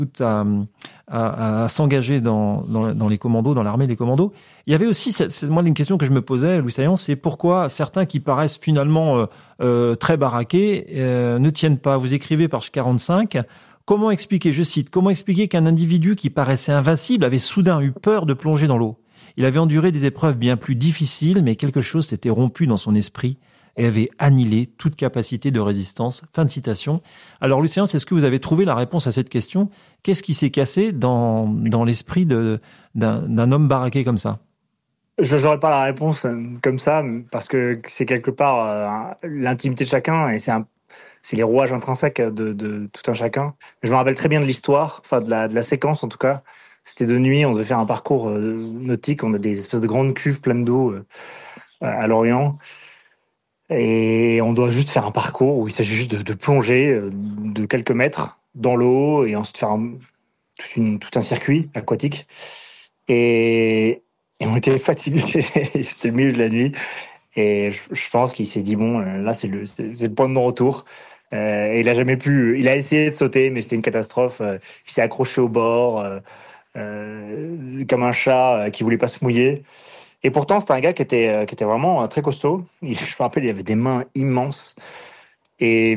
à s'engager dans les commandos, dans l'armée des commandos. Il y avait aussi, c'est moi une question que je me posais, Louis Saillant, c'est pourquoi certains qui paraissent finalement très baraqués ne tiennent pas. Vous écrivez page 45, comment expliquer, je cite, comment expliquer qu'un individu qui paraissait invincible avait soudain eu peur de plonger dans l'eau. Il avait enduré des épreuves bien plus difficiles, mais quelque chose s'était rompu dans son esprit et avait annihilé toute capacité de résistance. Fin de citation. Alors, Lucien, est-ce que vous avez trouvé la réponse à cette question? Qu'est-ce qui s'est cassé dans l'esprit d'un homme baraqué comme ça? Je n'aurais pas la réponse comme ça, parce que c'est quelque part l'intimité de chacun, et c'est les rouages intrinsèques de tout un chacun. Je me rappelle très bien de l'histoire, enfin de la séquence en tout cas. C'était de nuit, on devait faire un parcours nautique, on a des espèces de grandes cuves pleines d'eau à Lorient. Et on doit juste faire un parcours où il s'agit juste de plonger de quelques mètres dans l'eau et ensuite faire tout un circuit aquatique. Et on était fatigués, c'était le milieu de la nuit. Et je pense qu'il s'est dit, bon, là, c'est le point de non-retour. Et il a essayé de sauter, mais c'était une catastrophe. Il s'est accroché au bord, comme un chat qui voulait pas se mouiller. Et pourtant, c'était un gars qui était vraiment très costaud. Je me rappelle, il avait des mains immenses. Et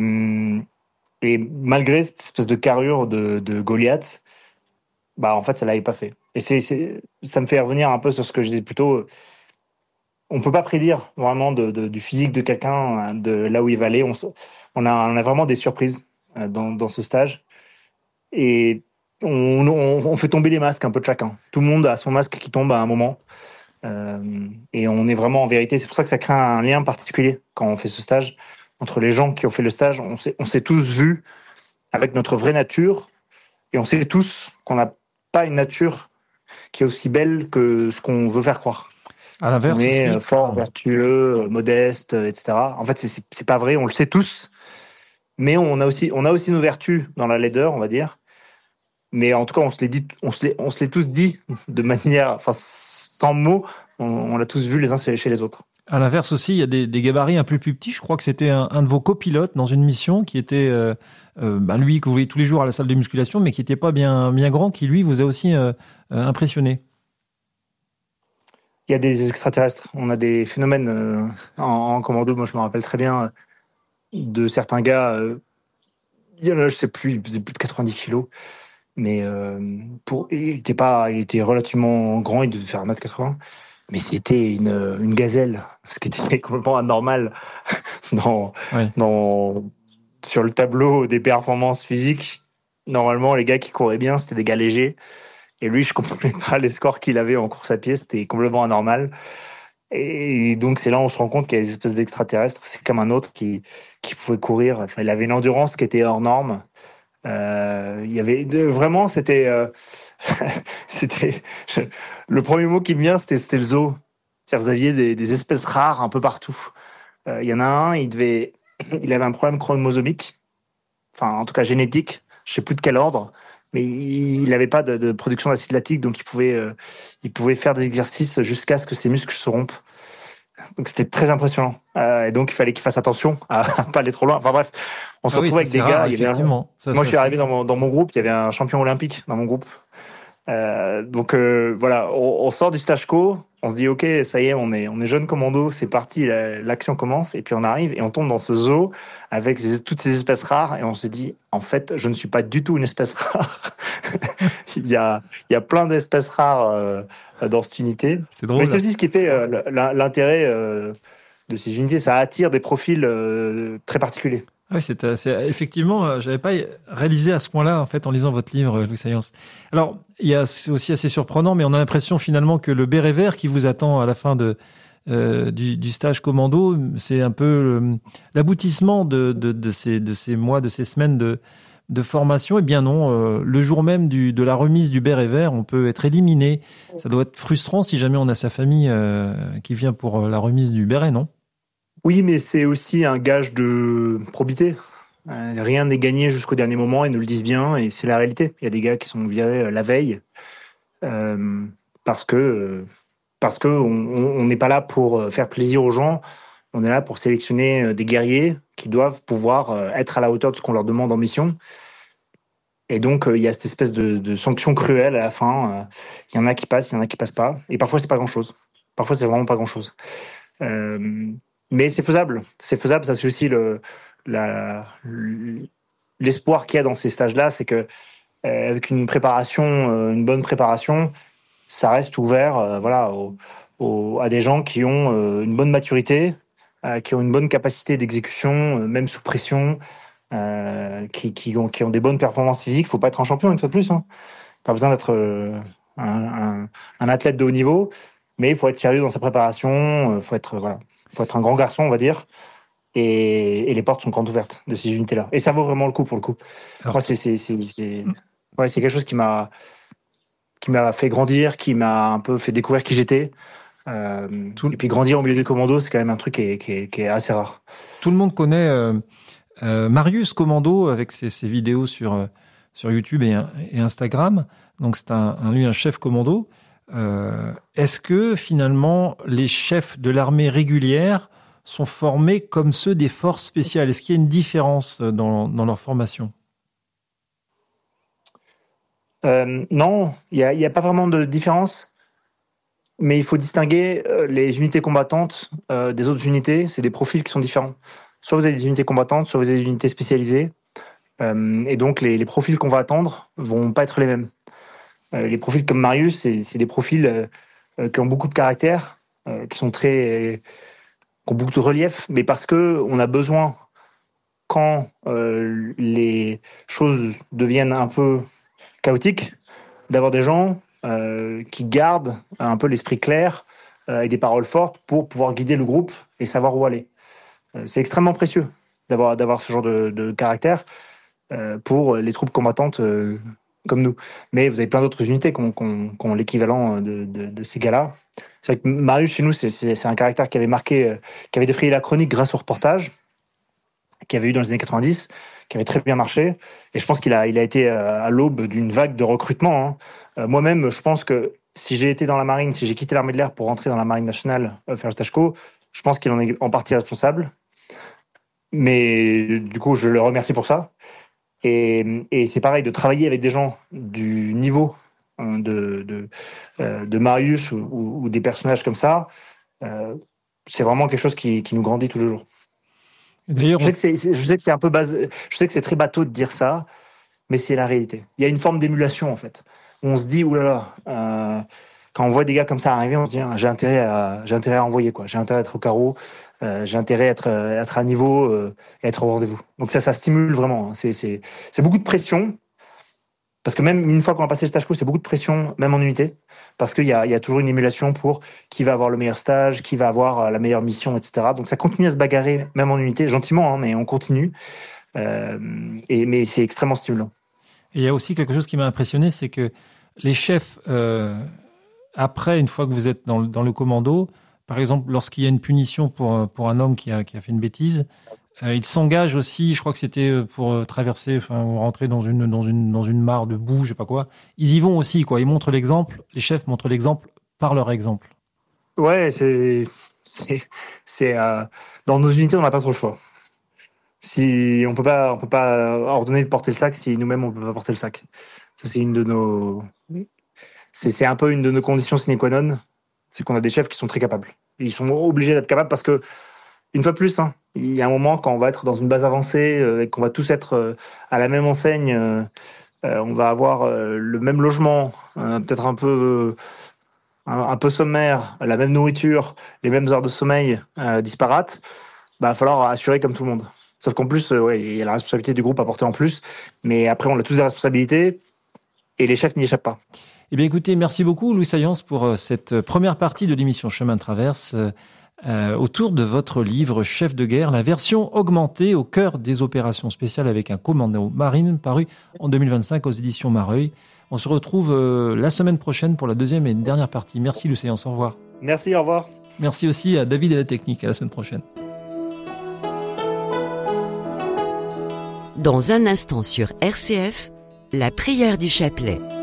malgré cette espèce de carrure de Goliath, bah, en fait, ça l'avait pas fait. Et ça me fait revenir un peu sur ce que je disais plus tôt. On peut pas prédire vraiment du physique de quelqu'un, de là où il va aller. On a vraiment des surprises dans ce stage. Et on fait tomber les masques un peu de chacun. Tout le monde a son masque qui tombe à un moment. Et on est vraiment en vérité. C'est pour ça que ça crée un lien particulier quand on fait ce stage. Entre les gens qui ont fait le stage, on s'est tous vus avec notre vraie nature. Et on sait tous qu'on n'a pas une nature qui est aussi belle que ce qu'on veut faire croire. À l'inverse, on est aussi, fort, vertueux, modeste, etc. En fait, c'est pas vrai, on le sait tous. Mais on a aussi nos vertus dans la laideur, on va dire. Mais en tout cas, on se l'est tous dit de manière, enfin, sans mots. On l'a tous vu les uns chez les autres. À l'inverse aussi, il y a des gabarits un peu plus petits. Je crois que c'était un de vos copilotes dans une mission qui était lui que vous voyez tous les jours à la salle de musculation, mais qui n'était pas bien grand, qui lui vous a aussi impressionné. Il y a des extraterrestres. On a des phénomènes en commando. Moi, je me rappelle très bien de certains gars. Il y en a, je sais plus, il faisait plus de 90 kilos. Mais il était relativement grand, il devait faire 1m80. Mais c'était une gazelle, ce qui était complètement anormal sur le tableau des performances physiques. Normalement, les gars qui couraient bien, c'était des gars légers. Et lui, je ne comprenais pas les scores qu'il avait en course à pied, c'était complètement anormal. Et donc, c'est là où on se rend compte qu'il y a des espèces d'extraterrestres. C'est comme un autre qui pouvait courir. Enfin, il avait une endurance qui était hors norme. Il y avait vraiment, c'était le premier mot qui me vient, c'était le zoo. C'est-à-dire, vous aviez des espèces rares un peu partout. Il y en a un, il avait un problème chromosomique, enfin en tout cas génétique, je sais plus de quel ordre, mais il n'avait pas de production d'acide lactique, donc il pouvait faire des exercices jusqu'à ce que ses muscles se rompent. Donc c'était très impressionnant. Et donc il fallait qu'il fasse attention à pas aller trop loin. Enfin bref, on se retrouvait avec des gars. Effectivement. Moi je suis arrivé dans mon groupe, il y avait un champion olympique dans mon groupe. Donc voilà, on sort du stage co, on se dit ok, ça y est, on est jeune commando, c'est parti, l'action commence, et puis on arrive et on tombe dans ce zoo avec toutes ces espèces rares, et on se dit en fait, je ne suis pas du tout une espèce rare. il y a plein d'espèces rares dans cette unité. C'est drôle. Mais c'est aussi ce qui fait l'intérêt de ces unités, ça attire des profils très particuliers. Oui, effectivement, j'avais pas réalisé à ce point-là, en fait, en lisant votre livre, Louis Saillant. Alors, c'est aussi assez surprenant, mais on a l'impression finalement que le béret vert qui vous attend à la fin du stage commando, c'est un peu l'aboutissement de ces mois, de ces semaines de formation. Eh bien non, le jour même de la remise du béret vert, on peut être éliminé. Ça doit être frustrant si jamais on a sa famille qui vient pour la remise du béret, non ? Oui, mais c'est aussi un gage de probité. Rien n'est gagné jusqu'au dernier moment, ils nous le disent bien, et c'est la réalité. Il y a des gars qui sont virés la veille parce que on n'est pas là pour faire plaisir aux gens, on est là pour sélectionner des guerriers qui doivent pouvoir être à la hauteur de ce qu'on leur demande en mission. Et donc, il y a cette espèce de sanction cruelle à la fin. Il y en a qui passent, il y en a qui passent pas. Et parfois, c'est pas grand-chose. Parfois, c'est vraiment pas grand-chose. Mais c'est faisable. C'est faisable. Ça, c'est aussi l'espoir qu'il y a dans ces stages-là, c'est que avec une bonne préparation, ça reste ouvert, à des gens qui ont une bonne maturité, qui ont une bonne capacité d'exécution, même sous pression, qui ont des bonnes performances physiques. Il ne faut pas être un champion une fois de plus. Hein. Pas besoin d'être un athlète de haut niveau, mais il faut être sérieux dans sa préparation. Faut être un grand garçon, on va dire. Et les portes sont grandes ouvertes de ces unités-là. Et ça vaut vraiment le coup pour le coup. Alors, moi, c'est quelque chose qui m'a fait grandir, qui m'a un peu fait découvrir qui j'étais. Et puis grandir au milieu des commandos, c'est quand même un truc qui est assez rare. Tout le monde connaît Marius Commando avec ses vidéos sur YouTube et Instagram. Donc c'est lui un chef commando. Est-ce que finalement les chefs de l'armée régulière sont formés comme ceux des forces spéciales? Est-ce qu'il y a une différence dans leur formation? Non, il y a pas vraiment de différence. Mais il faut distinguer les unités combattantes des autres unités. C'est des profils qui sont différents. Soit vous avez des unités combattantes, soit vous avez des unités spécialisées. Et donc, les profils qu'on va attendre vont pas être les mêmes. Les profils comme Marius, c'est des profils qui ont beaucoup de caractère, qui ont beaucoup de relief, mais parce que on a besoin, quand les choses deviennent un peu chaotiques, d'avoir des gens qui gardent un peu l'esprit clair et des paroles fortes pour pouvoir guider le groupe et savoir où aller. C'est extrêmement précieux d'avoir ce genre de caractère pour les troupes combattantes comme nous. Mais vous avez plein d'autres unités qui ont l'équivalent de ces gars-là. C'est vrai que Marius, chez nous, c'est un caractère qui avait marqué, qui avait défrayé la chronique grâce au reportage qu'il y avait eu dans les années 90, qui avait très bien marché. Et je pense qu'il a été à l'aube d'une vague de recrutement. Hein. Moi-même, je pense que si j'ai été dans la marine, si j'ai quitté l'armée de l'air pour rentrer dans la marine nationale, faire le stage co, je pense qu'il en est en partie responsable. Mais du coup, je le remercie pour ça. Et c'est pareil, de travailler avec des gens du niveau de Marius ou des personnages comme ça, c'est vraiment quelque chose qui nous grandit tous les jours. D'ailleurs, je sais que c'est un peu je sais que c'est très bateau de dire ça, mais c'est la réalité. Il y a une forme d'émulation en fait. On se dit oulala, quand on voit des gars comme ça arriver, on se dit j'ai intérêt à envoyer quoi. J'ai intérêt à être au carreau, j'ai intérêt à être à niveau et être au rendez-vous. Donc ça stimule vraiment. Hein. C'est beaucoup de pression. Parce que même une fois qu'on a passé le stage co, c'est beaucoup de pression, même en unité, parce qu'il y a toujours une émulation pour qui va avoir le meilleur stage, qui va avoir la meilleure mission, etc. Donc ça continue à se bagarrer, même en unité, gentiment, hein, mais on continue. Mais c'est extrêmement stimulant. Et il y a aussi quelque chose qui m'a impressionné, c'est que les chefs, après, une fois que vous êtes dans le commando, par exemple, lorsqu'il y a une punition pour un homme qui a fait une bêtise, ils s'engagent aussi, je crois que c'était pour traverser, rentrer dans une mare de boue, je sais pas quoi. Ils y vont aussi, quoi. Ils montrent l'exemple. Les chefs montrent l'exemple par leur exemple. Ouais, dans nos unités, on n'a pas trop le choix. Si on peut pas ordonner de porter le sac si nous-mêmes on peut pas porter le sac. Ça c'est un peu une de nos conditions sine qua non, c'est qu'on a des chefs qui sont très capables. Ils sont obligés d'être capables parce que une fois de plus, hein, il y a un moment quand on va être dans une base avancée et qu'on va tous être à la même enseigne, on va avoir le même logement, peut-être un peu sommaire, la même nourriture, les mêmes heures de sommeil disparates. Il va falloir assurer comme tout le monde. Sauf qu'en plus, il y a la responsabilité du groupe à porter en plus, mais après on a tous des responsabilités et les chefs n'y échappent pas. Eh bien écoutez, merci beaucoup Louis Saillance pour cette première partie de l'émission Chemin de Traverse. Autour de votre livre Chef de guerre, la version augmentée au cœur des opérations spéciales avec un commando marine, paru en 2025 aux éditions Mareuil. On se retrouve la semaine prochaine pour la deuxième et dernière partie. Merci Louis Saillance, au revoir. Merci, au revoir. Merci aussi à David et la technique, à la semaine prochaine. Dans un instant sur RCF, la prière du chapelet.